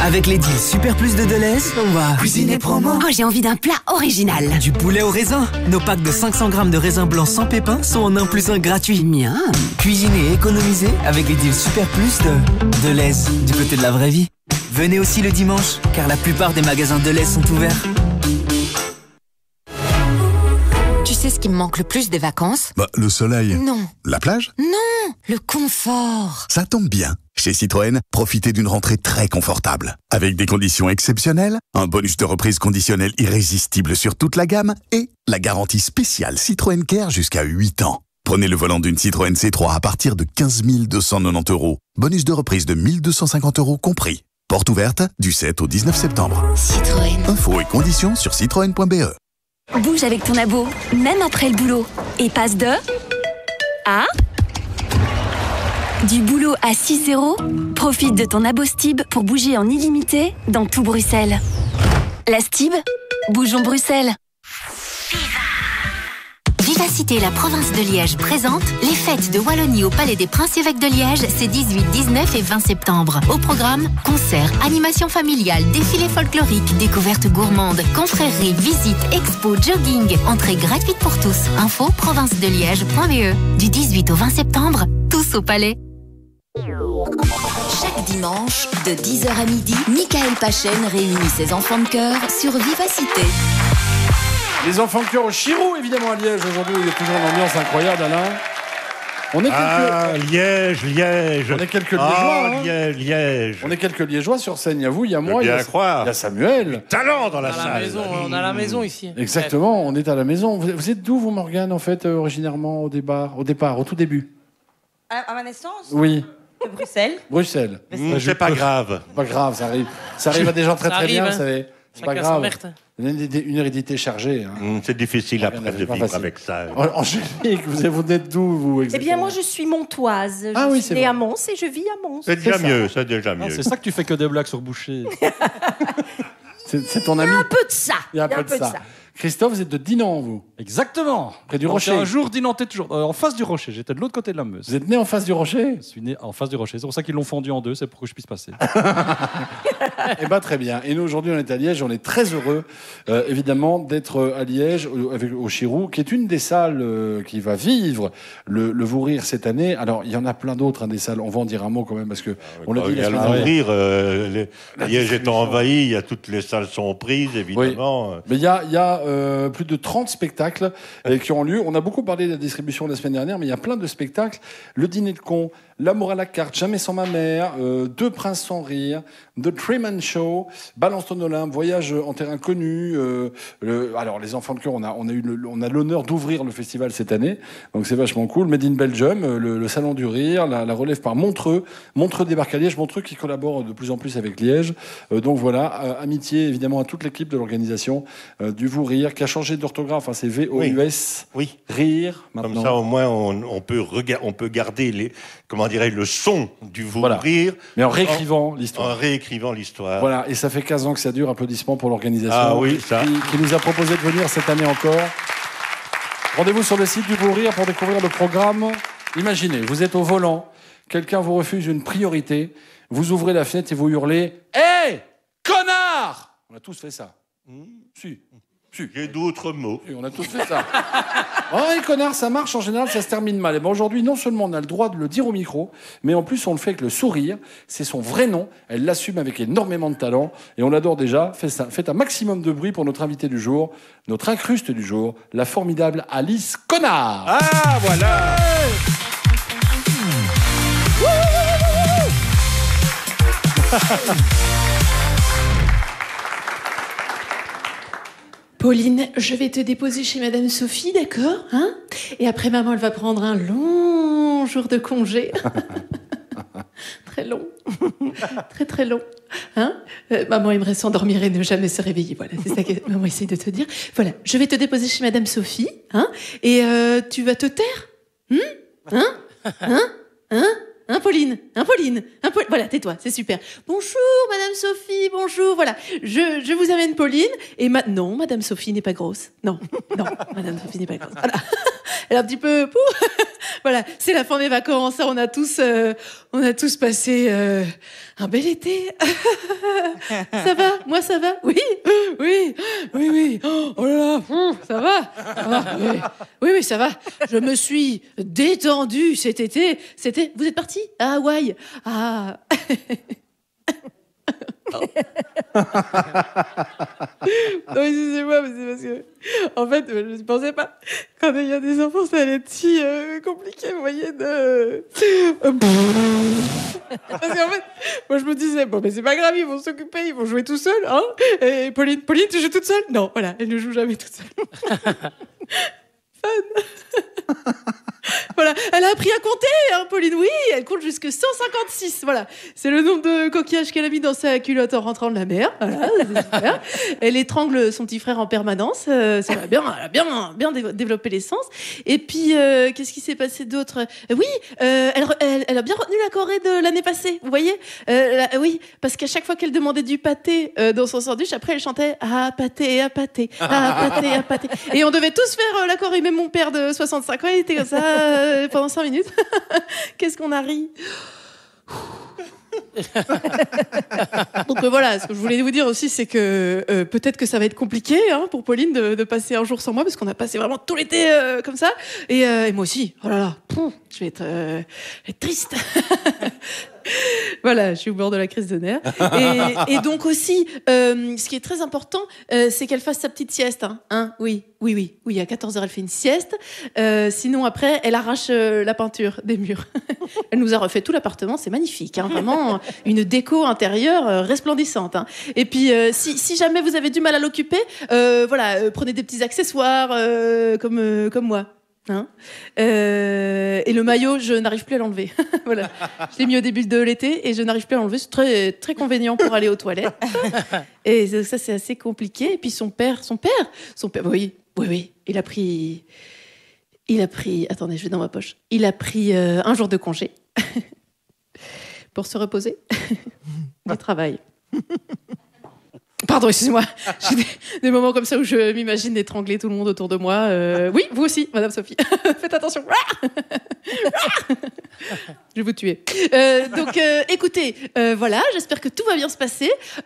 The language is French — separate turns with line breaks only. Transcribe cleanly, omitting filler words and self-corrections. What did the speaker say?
Avec les deals Super Plus de Deleuze, on va cuisiner promo.
Oh, j'ai envie d'un plat original.
Du poulet au raisin. Nos packs de 500 grammes de raisin blanc sans pépins sont en 1 + 1 gratuit.
Miam.
Cuisiner et économiser avec les deals Super Plus de Deleuze, du côté de la vraie vie. Venez aussi le dimanche, car la plupart des magasins Deleuze sont ouverts.
Tu sais ce qui me manque le plus des vacances?
Le soleil.
Non.
La plage?
Non, le confort.
Ça tombe bien. Chez Citroën, profitez d'une rentrée très confortable. Avec des conditions exceptionnelles, un bonus de reprise conditionnel irrésistible sur toute la gamme et la garantie spéciale Citroën Care jusqu'à 8 ans. Prenez le volant d'une Citroën C3 à partir de 15 290 €. Bonus de reprise de 1 250 € compris. Porte ouverte du 7 au 19 septembre.
Citroën.
Infos et conditions sur citroën.be.
Bouge avec ton abo, même après le boulot. Et passe de... à... du boulot à 6 €. Profite de ton abo Stib pour bouger en illimité dans tout Bruxelles. La Stib, bougeons Bruxelles.
Vivacité, la province de Liège présente les fêtes de Wallonie au Palais des Princes-Évêques de Liège, c'est 18, 19 et 20 septembre. Au programme, concerts, animations familiales, défilés folkloriques, découvertes gourmandes, confréries, visites, expos, jogging, entrée gratuite pour tous. Info provincedeliège.be. Du 18 au 20 septembre, tous au Palais. Chaque dimanche, de 10h à midi, Michael Pachen réunit ses enfants de cœur sur Vivacité.
Les enfants de cœur au Chirou, évidemment, à Liège. Aujourd'hui, il y a toujours une ambiance incroyable, Alain. On est quelques...
Liège.
On est quelques Liégeois.
Liège.
On est quelques Liégeois sur scène. Il y a vous, il y a moi, il y
croire.
a Samuel.
Talent dans la salle.
On a la maison ici.
Exactement, on est à la maison. Vous êtes d'où, vous, Morgane, en fait, originairement, au tout début?
À ma naissance?
Oui.
De Bruxelles.
Bruxelles.
C'est pas grave.
Pas grave, ça arrive. Ça arrive à des gens très très bien, vous savez. C'est pas grave. Une hérédité chargée. Hein.
C'est difficile après de vivre avec ça.
Angélique, vous êtes d'où, vous, exactement?
Eh bien, moi, je suis montoise. Je suis née à Mons et je vis à Mons.
C'est déjà mieux, c'est déjà mieux.
C'est ça que tu fais que des blagues sur Boucher.
C'est ton ami.
Il y a un peu de ça.
Il y a un peu de ça. Christophe, vous êtes de Dinan, vous?
Exactement.
Près du Rocher.
Un jour, Dinan, t'es toujours en face du Rocher. J'étais de l'autre côté de la Meuse.
Vous êtes né en face du Rocher?
Je suis né en face du Rocher. C'est pour ça qu'ils l'ont fendu en deux. C'est pour que je puisse passer.
Eh bien, très bien. Et nous, aujourd'hui, on est à Liège. On est très heureux, évidemment, d'être à Liège, au Chirou, qui est une des salles qui va vivre le Vous Rire cette année. Alors, il y en a plein d'autres, hein, des salles. On va en dire un mot quand même, parce que on l'a dit.
Il y a le Vous Rire. Liège étant envahi, il y a toutes les salles sont prises, évidemment.
Oui. Mais il y a plus de 30 spectacles qui ont lieu. On a beaucoup parlé de la distribution la semaine dernière, mais il y a plein de spectacles. Le Dîner de cons, L'amour à la carte, Jamais sans ma mère, Deux princes sans rire, The Treeman Show, Balance-ton Olympe, Voyage en terre inconnue. Alors, les enfants de cœur, on a l'honneur d'ouvrir le festival cette année, donc c'est vachement cool. Made in Belgium, le Salon du Rire, la relève par Montreux débarque à Liège, Montreux qui collabore de plus en plus avec Liège. Donc voilà, amitié évidemment à toute l'équipe de l'organisation du Vous Rire, qui a changé d'orthographe, hein, c'est V-O-U-S,
oui.
Rire, maintenant.
Comme ça, au moins, on peut garder le son du Vous Rire.
Mais en réécrivant l'histoire.
Voilà,
et ça fait 15 ans que ça dure. Applaudissements pour l'organisation.
Ah oui, ça.
Qui nous a proposé de venir cette année encore. Rendez-vous sur le site du Vous Rire pour découvrir le programme. Imaginez, vous êtes au volant, quelqu'un vous refuse une priorité, vous ouvrez la fenêtre et vous hurlez « Hé, connard !» On a tous fait ça. Si.
J'ai d'autres mots.
On a tous fait ça. Oh, et connard, ça marche en général, ça se termine mal. Et ben aujourd'hui, non seulement on a le droit de le dire au micro, mais en plus on le fait avec le sourire. C'est son vrai nom. Elle l'assume avec énormément de talent. Et on l'adore déjà. Faites un maximum de bruit pour notre invité du jour, notre incruste du jour, la formidable Alice Connard.
Ah, voilà.
Pauline, je vais te déposer chez Madame Sophie, d'accord, hein? Et après, maman, elle va prendre un long jour de congé. Très long. Très, très long. Hein? Maman aimerait s'endormir et ne jamais se réveiller. Voilà, c'est ça que maman essaie de te dire. Voilà, je vais te déposer chez Madame Sophie, hein? Et tu vas te taire? Pauline? Voilà, tais-toi, c'est super. Bonjour, Madame Sophie, bonjour. voilà, je vous amène Pauline. Et non, Madame Sophie n'est pas grosse. Non, Madame Sophie n'est pas grosse. Voilà. Elle est un petit peu... Voilà, c'est la fin des vacances. On a tous passé un bel été. Ça va? Moi, ça va? Oui. Oh là là, ça va? Oui, ça va. Je me suis détendue cet été. Vous êtes partis à Hawaï? Ah. Non, excusez-moi, mais c'est parce que, en fait, je ne pensais pas, quand il y a des enfants, ça allait être si compliqué, vous voyez, Parce qu'en fait, moi, je me disais, bon, mais c'est pas grave, ils vont s'occuper, ils vont jouer tout seuls, hein. Et Pauline, tu joues toute seule? Non, voilà, elle ne joue jamais toute seule. Fun. Voilà, elle a appris à compter, hein, Pauline. Oui, elle compte jusque 156. Voilà, c'est le nombre de coquillages qu'elle a mis dans sa culotte en rentrant de la mer. Voilà, c'est super. Elle étrangle son petit frère en permanence. Ça va bien, elle a bien développé les sens. Et puis, qu'est-ce qui s'est passé d'autre? Oui, elle a bien retenu la choré de l'année passée. Vous voyez? Oui, parce qu'à chaque fois qu'elle demandait du pâté dans son sandwich, après elle chantait ah pâté, ah pâté, ah pâté, ah pâté. Et on devait tous faire la choré. Même mon père de 65 ans, il était comme ça pendant 5 minutes. Qu'est-ce qu'on a ri. Donc voilà, ce que je voulais vous dire aussi, c'est que peut-être que ça va être compliqué pour Pauline de passer un jour sans moi, parce qu'on a passé vraiment tout l'été comme ça. Et moi aussi, oh là là, je vais être triste. Voilà, je suis au bord de la crise de nerfs. Et donc aussi, ce qui est très important, c'est qu'elle fasse sa petite sieste. Oui, à 14h, elle fait une sieste. Sinon, après, elle arrache la peinture des murs. Elle nous a refait tout l'appartement, c'est magnifique. Vraiment, une déco intérieure resplendissante. Et puis, si jamais vous avez du mal à l'occuper, prenez des petits accessoires comme moi. Et le maillot, je n'arrive plus à l'enlever. Voilà, je l'ai mis au début de l'été et je n'arrive plus à l'enlever. C'est très, très convenient pour aller aux toilettes. Et ça, c'est assez compliqué. Et puis son père, oui, il a pris. Attendez, je vais dans ma poche. Il a pris un jour de congé pour se reposer du travail. Pardon, excusez-moi. J'ai des moments comme ça où je m'imagine étrangler tout le monde autour de moi. Oui, vous aussi, Madame Sophie. Faites attention. Je vais vous tuer. Donc, écoutez, voilà, j'espère que tout va bien se passer.